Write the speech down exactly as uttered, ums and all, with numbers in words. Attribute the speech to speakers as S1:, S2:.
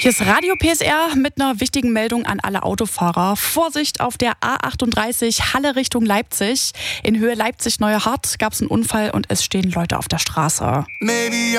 S1: Hier ist Radio P S R mit einer wichtigen Meldung an alle Autofahrer. Vorsicht auf der A achtunddreißig, Halle Richtung Leipzig. In Höhe Leipzig-Neuerhardt gab es einen Unfall und es stehen Leute auf der Straße.
S2: Maybe